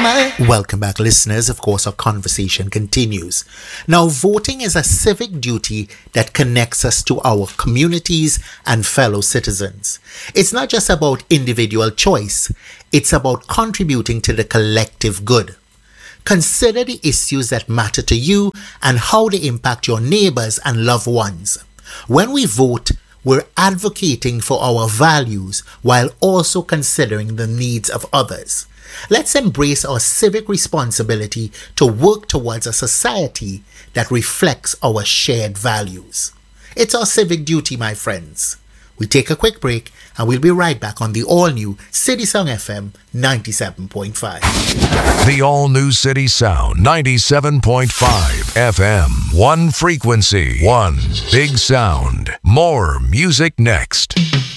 Welcome back, listeners. Of course, our conversation continues. Now, voting is a civic duty that connects us to our communities and fellow citizens. It's not just about individual choice, it's about contributing to the collective good. Consider the issues that matter to you and how they impact your neighbors and loved ones. When we vote, we're advocating for our values while also considering the needs of others. Let's embrace our civic responsibility to work towards a society that reflects our shared values. It's our civic duty, my friends. We take a quick break and we'll be right back on the all-new City Sound FM 97.5. The all-new City Sound 97.5 FM. One frequency, one big sound. More music next.